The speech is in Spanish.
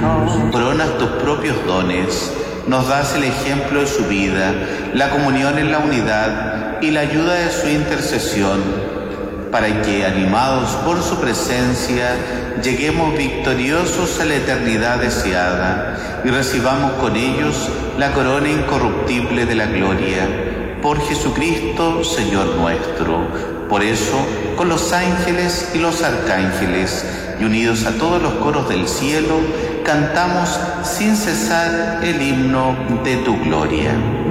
Coronas tus propios dones, nos das el ejemplo de su vida, la comunión en la unidad y la ayuda de su intercesión, para que, animados por su presencia, lleguemos victoriosos a la eternidad deseada y recibamos con ellos la corona incorruptible de la gloria. Por Jesucristo, Señor nuestro. Por eso, con los ángeles y los arcángeles, y unidos a todos los coros del cielo, cantamos sin cesar el himno de tu gloria.